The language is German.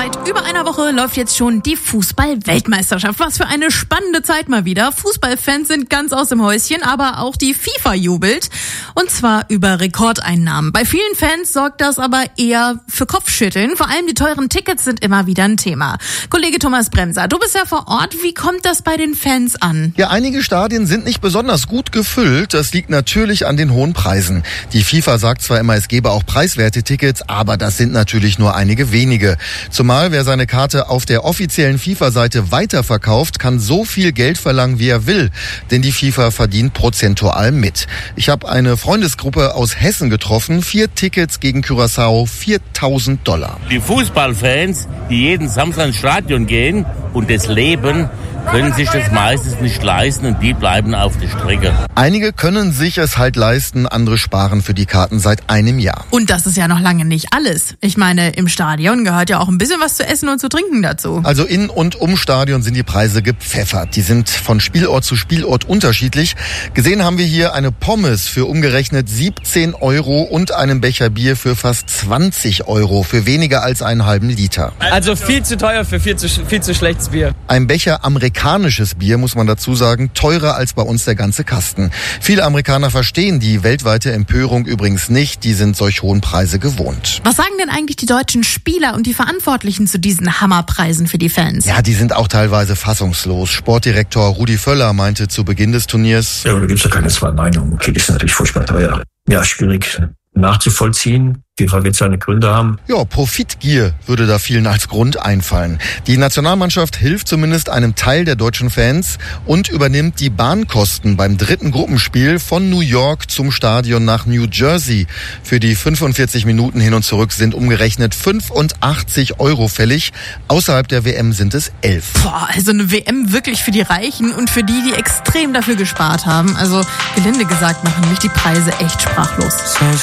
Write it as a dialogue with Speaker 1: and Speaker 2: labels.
Speaker 1: Seit über einer Woche läuft jetzt schon die Fußball-Weltmeisterschaft. Was für eine spannende Zeit mal wieder. Fußballfans sind ganz aus dem Häuschen, aber auch die FIFA jubelt. Und zwar über Rekordeinnahmen. Bei vielen Fans sorgt das aber eher für Kopfschütteln. Vor allem die teuren Tickets sind immer wieder ein Thema. Kollege Thomas Bremser, du bist ja vor Ort. Wie kommt das bei den Fans an?
Speaker 2: Ja, einige Stadien sind nicht besonders gut gefüllt. Das liegt natürlich an den hohen Preisen. Die FIFA sagt zwar immer, es gebe auch preiswerte Tickets, aber das sind natürlich nur einige wenige. Zumal wer seine Karte auf der offiziellen FIFA-Seite weiterverkauft, kann so viel Geld verlangen, wie er will. Denn die FIFA verdient prozentual mit. Ich habe eine Freundesgruppe aus Hessen getroffen. 4 Tickets gegen Curaçao, $4.000.
Speaker 3: Die Fußballfans, die jeden Samstag ins Stadion gehen und das leben, können sich das meistens nicht leisten und die bleiben auf der Strecke.
Speaker 2: Einige können sich es halt leisten, andere sparen für die Karten seit einem Jahr.
Speaker 1: Und das ist ja noch lange nicht alles. Ich meine, im Stadion gehört ja auch ein bisschen was zu essen und zu trinken dazu.
Speaker 2: Also in und um Stadion sind die Preise gepfeffert. Die sind von Spielort zu Spielort unterschiedlich. Gesehen haben wir hier eine Pommes für umgerechnet 17 € und einen Becher Bier für fast 20 € für weniger als einen halben Liter.
Speaker 4: Also viel zu teuer für viel zu schlechtes Bier.
Speaker 2: Ein Becher amerikanisches Bier, muss man dazu sagen, teurer als bei uns der ganze Kasten. Viele Amerikaner verstehen die weltweite Empörung übrigens nicht. Die sind solch hohen Preise gewohnt.
Speaker 1: Was sagen denn eigentlich die deutschen Spieler und die Verantwortlichen zu diesen Hammerpreisen für die Fans?
Speaker 2: Ja, die sind auch teilweise fassungslos. Sportdirektor Rudi Völler meinte zu Beginn des Turniers:
Speaker 5: Ja, da gibt's ja keine zwei Meinungen. Okay, das ist natürlich furchtbar teuer. Ja, schwierig nachzuvollziehen. FIFA wird seine Gründe haben.
Speaker 2: Ja, Profitgier würde da vielen als Grund einfallen. Die Nationalmannschaft hilft zumindest einem Teil der deutschen Fans und übernimmt die Bahnkosten beim dritten Gruppenspiel von New York zum Stadion nach New Jersey. Für die 45 Minuten hin und zurück sind umgerechnet 85 € fällig. Außerhalb der WM sind es 11.
Speaker 1: Boah, also eine WM wirklich für die Reichen und für die extrem dafür gespart haben. Also gelinde gesagt machen mich die Preise echt sprachlos.